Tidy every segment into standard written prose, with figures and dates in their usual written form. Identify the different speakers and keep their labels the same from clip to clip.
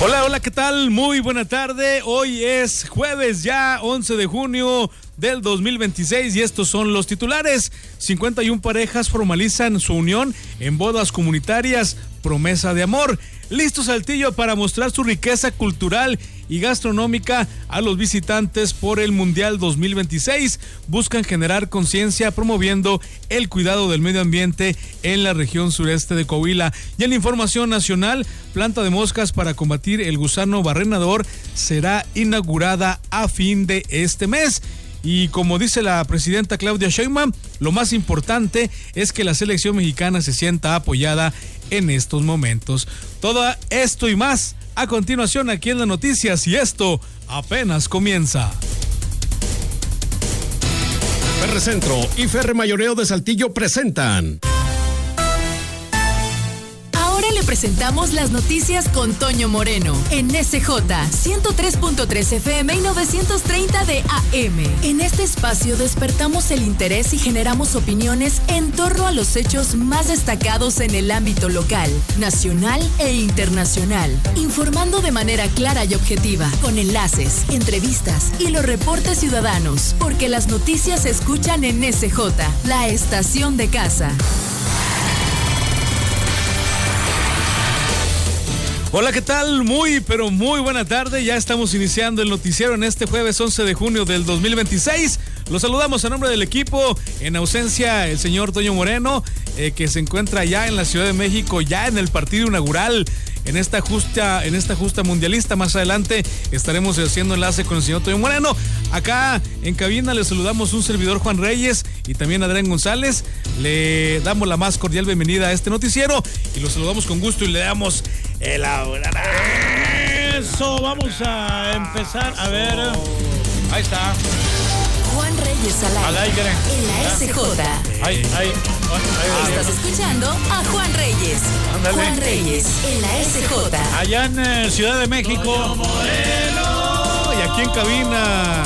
Speaker 1: Hola, hola, ¿qué tal? Muy buena tarde. Hoy es jueves ya, 11 de junio del 2026 y estos son los titulares. 51 parejas formalizan su unión en bodas comunitarias, promesa de amor. Listo Saltillo para mostrar su riqueza cultural y gastronómica a los visitantes por el Mundial 2026. Buscan generar conciencia promoviendo el cuidado del medio ambiente en la región sureste de Coahuila. Y en la información nacional, planta de moscas para combatir el gusano barrenador será inaugurada a fin de este mes. Y como dice la presidenta Claudia Sheinbaum, lo más importante es que la selección mexicana se sienta apoyada en estos momentos. Todo esto y más a continuación aquí en las noticias, y esto apenas comienza.
Speaker 2: Ferrecentro y Ferre Mayoreo de Saltillo presentan.
Speaker 3: Le presentamos las noticias con Toño Moreno en SJ 103.3 FM y 930 de AM. En este espacio despertamos el interés y generamos opiniones en torno a los hechos más destacados en el ámbito local, nacional e internacional, informando de manera clara y objetiva, con enlaces, entrevistas y los reportes ciudadanos, porque las noticias se escuchan en SJ, la estación de casa.
Speaker 1: Hola, ¿qué tal? Muy, pero muy buena tarde. Ya estamos iniciando el noticiero en este jueves 11 de junio del 2026. Los saludamos a nombre del equipo. En ausencia, el señor Toño Moreno, que se encuentra ya en la Ciudad de México, ya en el partido inaugural, en esta justa mundialista. Más adelante estaremos haciendo enlace con el señor Toño Moreno. Acá en cabina le saludamos un servidor, Juan Reyes, y también Adrián González. Le damos la más cordial bienvenida a este noticiero y lo saludamos con gusto y le damos el aura.
Speaker 4: Eso, vamos a empezar. A ver, ahí está.
Speaker 3: Juan Reyes al aire en la SJ.
Speaker 4: Ahí.
Speaker 3: Estás escuchando a Juan Reyes.
Speaker 4: Ándale.
Speaker 3: Juan Reyes en la SJ.
Speaker 4: Allá en Ciudad de México.
Speaker 1: Moreno. Y aquí en cabina.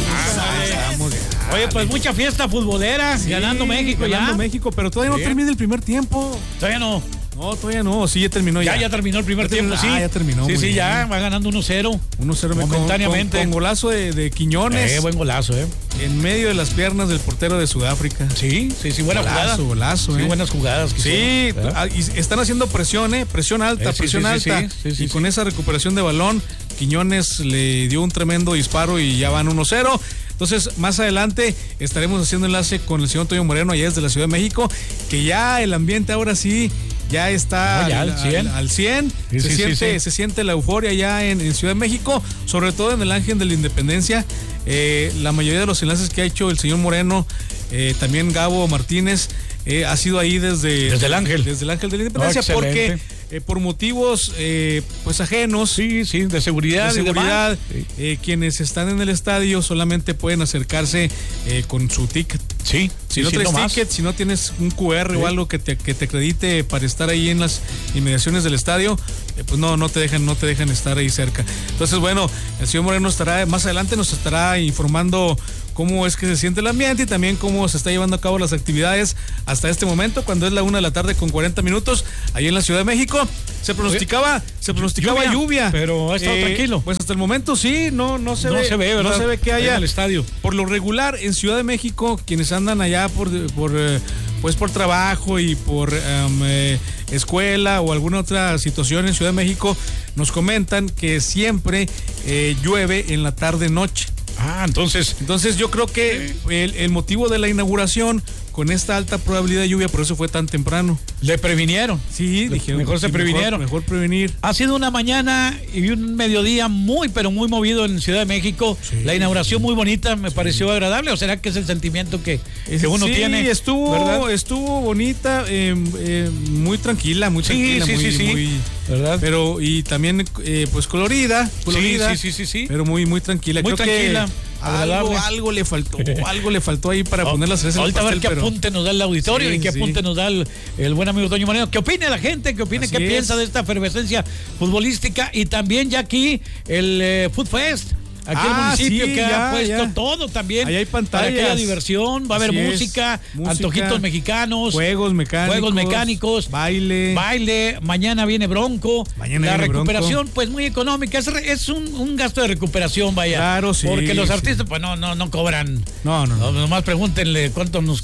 Speaker 4: Oye, pues mucha fiesta futbolera, sí, ganando México
Speaker 1: México, pero todavía no termina el primer tiempo.
Speaker 4: Todavía no.
Speaker 1: No, todavía no, sí, ya terminó ya.
Speaker 4: Ya terminó el primer tiempo, sí.
Speaker 1: Ya terminó.
Speaker 4: Sí, ya va ganando 1-0.
Speaker 1: 1-0 momentáneamente. Con golazo de Quiñones.
Speaker 4: Buen golazo,
Speaker 1: En medio de las piernas del portero de Sudáfrica.
Speaker 4: Sí, buena jugada.
Speaker 1: Golazo,
Speaker 4: sí, buenas jugadas.
Speaker 1: Sí, y están haciendo presión alta.
Speaker 4: Sí,
Speaker 1: con esa recuperación de balón, Quiñones le dio un tremendo disparo y ya van 1-0. Entonces, más adelante estaremos haciendo enlace con el señor Toño Moreno allá desde la Ciudad de México, que ya el ambiente ahora sí ya está al 100. Se siente la euforia ya en Ciudad de México, sobre todo en el Ángel de la Independencia. La mayoría de los enlaces que ha hecho el señor Moreno, también Gabo Martínez, ha sido ahí desde el Ángel de la Independencia, porque por motivos pues ajenos,
Speaker 4: de seguridad,
Speaker 1: quienes están en el estadio solamente pueden acercarse con su ticket. Si no traes ticket, si no tienes un QR o algo que te acredite para estar ahí en las inmediaciones del estadio, pues no te dejan estar ahí cerca. Entonces, bueno, el señor Moreno más adelante nos estará informando cómo es que se siente el ambiente y también cómo se está llevando a cabo las actividades hasta este momento, cuando es la 1:40 p.m, ahí en la Ciudad de México. Se pronosticaba lluvia,
Speaker 4: pero ha estado tranquilo.
Speaker 1: Pues hasta el momento sí, no se ve, ¿verdad? No se ve que haya
Speaker 4: el estadio.
Speaker 1: Por lo regular en Ciudad de México, quienes andan allá por trabajo y por escuela o alguna otra situación en Ciudad de México, nos comentan que siempre llueve en la tarde-noche.
Speaker 4: Entonces
Speaker 1: yo creo que el motivo de la inauguración, con esta alta probabilidad de lluvia, por eso fue tan temprano.
Speaker 4: ¿Le previnieron?
Speaker 1: Sí, dijeron.
Speaker 4: Mejor se previnieron.
Speaker 1: Mejor prevenir.
Speaker 4: Ha sido una mañana y un mediodía muy, pero muy movido en Ciudad de México. Sí. La inauguración muy bonita, me pareció agradable. ¿O será que es el sentimiento que uno tiene?
Speaker 1: Sí, estuvo bonita, muy tranquila, muy tranquila.
Speaker 4: Sí. ¿Verdad?
Speaker 1: Pero, y también, pues colorida.
Speaker 4: Sí.
Speaker 1: Pero muy, muy tranquila.
Speaker 4: Muy tranquila.
Speaker 1: Algo le faltó ahí para poner las cerezas.
Speaker 4: Ahorita a ver qué apunte nos da el auditorio y qué apunte nos da el buen amigo Toño Moreno. ¿Qué opine la gente? ¿Qué piensa de esta efervescencia futbolística? Y también ya aquí el Food Fest. aquí el municipio
Speaker 1: sí,
Speaker 4: que ha puesto todo también.
Speaker 1: Ahí hay pantallas.
Speaker 4: Para que haya diversión, va a haber música, antojitos mexicanos,
Speaker 1: juegos mecánicos,
Speaker 4: baile, mañana viene Bronco. La recuperación,
Speaker 1: Bronco.
Speaker 4: pues muy económica, es un gasto de recuperación, vaya.
Speaker 1: Claro, sí.
Speaker 4: Porque los artistas, pues no cobran.
Speaker 1: No.
Speaker 4: Nomás pregúntenle cuánto nos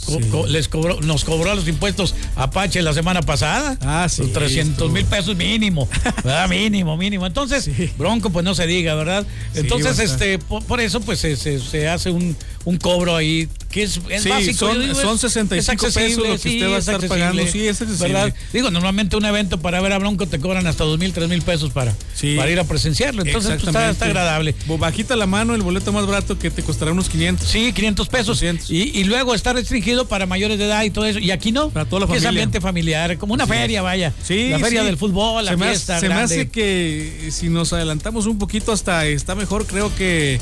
Speaker 4: cobró a los impuestos Apache la semana pasada.
Speaker 1: Sí.
Speaker 4: 300,000 pesos mínimo, ¿verdad? Mínimo. Entonces, Bronco, pues no se diga, ¿verdad? Entonces, por eso, pues se hace un cobro ahí que es básico.
Speaker 1: Son 65 pesos lo que usted va a estar pagando. Sí, es accesible.
Speaker 4: ¿Verdad? Digo, normalmente un evento para ver a Bronco te cobran hasta 2,000, 3,000 pesos para ir a presenciarlo. Entonces, pues, está agradable.
Speaker 1: Bajita la mano, el boleto más barato que te costará unos 500.
Speaker 4: Sí, 500 pesos. 200. Y luego está restringido para mayores de edad y todo eso. Y aquí no.
Speaker 1: Para toda la familia.
Speaker 4: Es ambiente familiar, como una feria, vaya.
Speaker 1: Sí,
Speaker 4: la feria del fútbol, la fiesta.
Speaker 1: Se me hace que si nos adelantamos un poquito hasta está mejor, creo que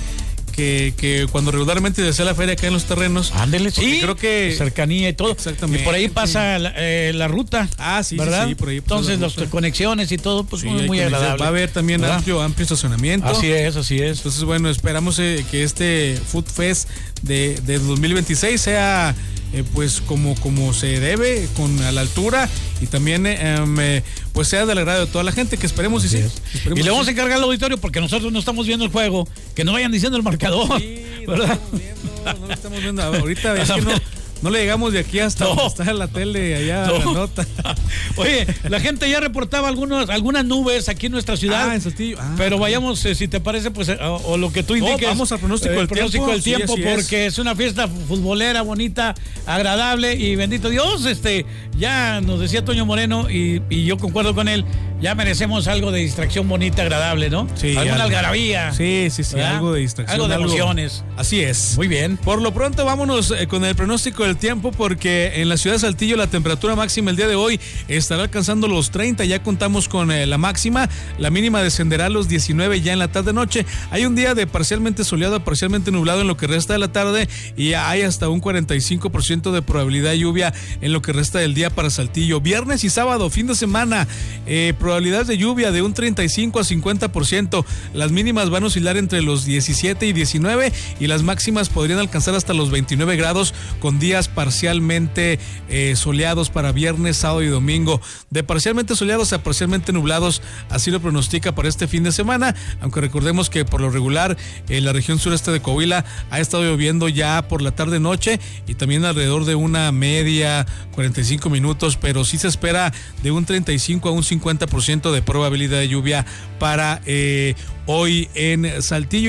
Speaker 1: cuando regularmente desea la feria acá en los terrenos.
Speaker 4: Ándele, sí.
Speaker 1: Creo que
Speaker 4: cercanía y todo.
Speaker 1: Exactamente.
Speaker 4: Y por ahí pasa la ruta.
Speaker 1: Sí,
Speaker 4: ¿verdad?
Speaker 1: Sí, por ahí.
Speaker 4: Entonces, las conexiones y todo, pues muy agradable.
Speaker 1: Va a haber también amplio estacionamiento.
Speaker 4: Así es.
Speaker 1: Entonces, bueno, esperamos que este Food Fest de 2026 sea pues como se debe, a la altura, y también pues sea del agrado de toda la gente, que esperemos y sí.
Speaker 4: Y le vamos a encargar al auditorio, porque nosotros no estamos viendo el juego, que no vayan diciendo el marcador.
Speaker 1: Sí,
Speaker 4: ¿verdad?
Speaker 1: No lo estamos viendo. Ahorita es que no le llegamos de aquí hasta en la tele, allá la nota.
Speaker 4: Oye, la gente ya reportaba algunas nubes aquí en nuestra ciudad.
Speaker 1: En Saltillo.
Speaker 4: Pero vayamos, si te parece, pues, o lo que tú indiques.
Speaker 1: Vamos al pronóstico del
Speaker 4: tiempo, porque es una fiesta futbolera, bonita, agradable, y bendito Dios, ya nos decía Toño Moreno, y yo concuerdo con él, ya merecemos algo de distracción bonita, agradable, ¿no?
Speaker 1: Sí.
Speaker 4: Alguna algarabía.
Speaker 1: Sí,
Speaker 4: ¿verdad?
Speaker 1: Algo de distracción.
Speaker 4: Algo de emociones.
Speaker 1: Así es.
Speaker 4: Muy bien.
Speaker 1: Por lo pronto, vámonos con el pronóstico del tiempo, porque en la ciudad de Saltillo la temperatura máxima el día de hoy estará alcanzando los 30, ya contamos con la máxima, la mínima descenderá a los 19 ya en la tarde-noche. Hay un día de parcialmente soleado a parcialmente nublado en lo que resta de la tarde, y hay hasta un 45% de probabilidad de lluvia en lo que resta del día para Saltillo. Viernes y sábado, fin de semana, probabilidades de lluvia de un 35 a 50%, las mínimas van a oscilar entre los 17 y 19, y las máximas podrían alcanzar hasta los 29 grados, con días parcialmente soleados para viernes, sábado y domingo. De parcialmente soleados a parcialmente nublados, así lo pronostica para este fin de semana, aunque recordemos que por lo regular en la región sureste de Coahuila ha estado lloviendo ya por la tarde-noche, y también alrededor de una media, 45 minutos, pero sí se espera de un 35 a un 50% de probabilidad de lluvia para hoy en Saltillo,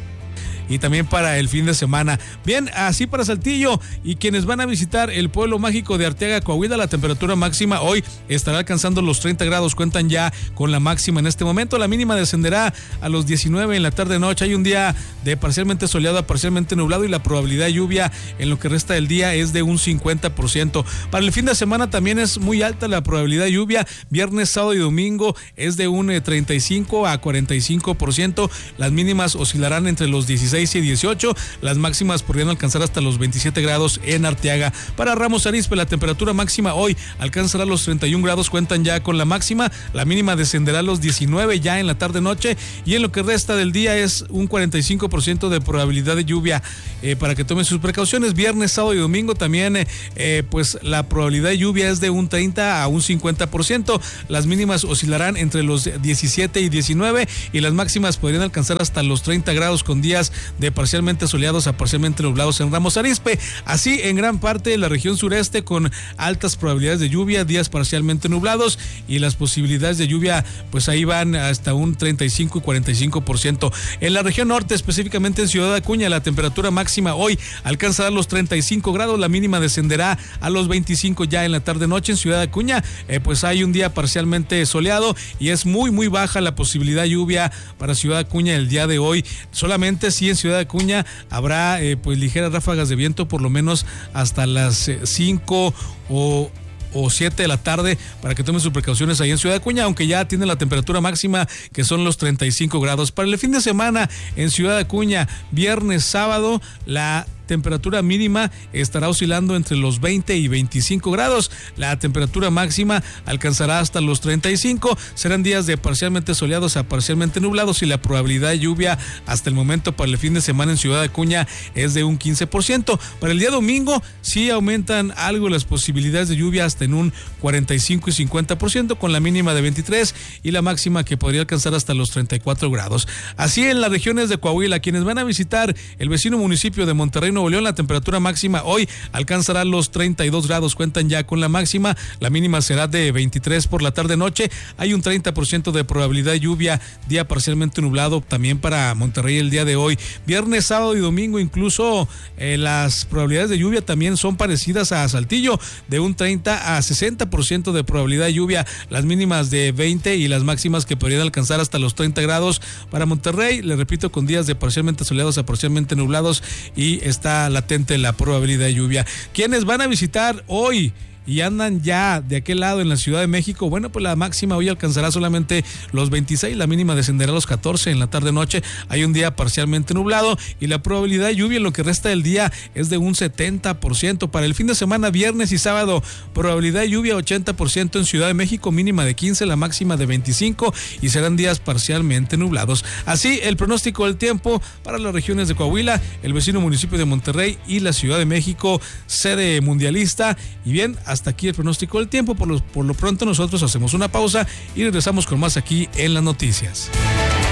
Speaker 1: y también para el fin de semana. Bien, así para Saltillo y quienes van a visitar el pueblo mágico de Arteaga, Coahuila, la temperatura máxima hoy estará alcanzando los 30 grados, cuentan ya con la máxima en este momento. La mínima descenderá a los 19 en la tarde-noche. Hay un día de parcialmente soleado a parcialmente nublado, y la probabilidad de lluvia en lo que resta del día es de un 50%. Para el fin de semana también es muy alta la probabilidad de lluvia. Viernes, sábado y domingo es de un 35 a 45%. Las mínimas oscilarán entre los 16 y 18, las máximas podrían alcanzar hasta los 27 grados en Arteaga. Para Ramos Arizpe, la temperatura máxima hoy alcanzará los 31 grados, cuentan ya con la máxima. La mínima descenderá a los 19 ya en la tarde-noche, y en lo que resta del día es un 45% de probabilidad de lluvia, para que tomen sus precauciones. Viernes, sábado y domingo también pues la probabilidad de lluvia es de un 30 a un 50%. Las mínimas oscilarán entre los 17 y 19, y las máximas podrían alcanzar hasta los 30 grados, con días de parcialmente soleados a parcialmente nublados en Ramos Arizpe. Así en gran parte de la región sureste, con altas probabilidades de lluvia, días parcialmente nublados, y las posibilidades de lluvia pues ahí van hasta un 35 y 45%. En la región norte, específicamente en Ciudad Acuña, la temperatura máxima hoy alcanzará los 35 grados, la mínima descenderá a los 25 ya en la tarde-noche. En Ciudad Acuña pues hay un día parcialmente soleado, y es muy baja la posibilidad de lluvia para Ciudad Acuña el día de hoy. Solamente si en Ciudad Acuña habrá pues ligeras ráfagas de viento, por lo menos hasta las 5 o 7 de la tarde, para que tomen sus precauciones ahí en Ciudad Acuña, aunque ya tiene la temperatura máxima que son los 35 grados. Para el fin de semana en Ciudad Acuña, viernes, sábado, la temperatura mínima estará oscilando entre los 20 y 25 grados. La temperatura máxima alcanzará hasta los 35. Serán días de parcialmente soleados a parcialmente nublados y la probabilidad de lluvia hasta el momento para el fin de semana en Ciudad Acuña es de un 15%. Para el día domingo sí aumentan algo las posibilidades de lluvia hasta en un 45 y 50%, con la mínima de 23 y la máxima que podría alcanzar hasta los 34 grados. Así en las regiones de Coahuila, quienes van a visitar el vecino municipio de Monterrey, Nuevo León, la temperatura máxima hoy alcanzará los 32 grados, cuentan ya con la máxima, la mínima será de 23 por la tarde-noche, hay un 30% de probabilidad de lluvia, día parcialmente nublado también para Monterrey el día de hoy. Viernes, sábado y domingo incluso las probabilidades de lluvia también son parecidas a Saltillo, de un 30 a 60% de probabilidad de lluvia, las mínimas de 20 y las máximas que podrían alcanzar hasta los 30 grados para Monterrey, le repito, con días de parcialmente soleados a parcialmente nublados y está latente la probabilidad de lluvia. ¿Quiénes van a visitar hoy y andan ya de aquel lado en la Ciudad de México? Bueno, pues la máxima hoy alcanzará solamente los 26, la mínima descenderá a los 14 en la tarde-noche. Hay un día parcialmente nublado y la probabilidad de lluvia en lo que resta del día es de un 70%. Para el fin de semana, viernes y sábado, probabilidad de lluvia 80% en Ciudad de México, mínima de 15, la máxima de 25 y serán días parcialmente nublados. Así, el pronóstico del tiempo para las regiones de Coahuila, el vecino municipio de Monterrey y la Ciudad de México, sede mundialista. Y bien, hasta aquí el pronóstico del tiempo. Por lo pronto nosotros hacemos una pausa y regresamos con más aquí en las noticias.